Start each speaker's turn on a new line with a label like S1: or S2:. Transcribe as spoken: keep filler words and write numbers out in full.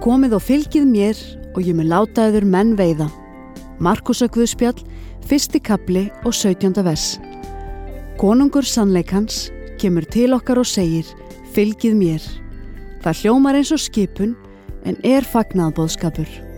S1: Komið og fylgið mér og ég mun láta yður menn veiða. Markúsar Guðspjall, fyrsti kafli og sautjánda vers. Konungur sannleikans kemur til okkar og segir, fylgið mér. Það hljómar eins og skipun en er fagnaðarboðskapur.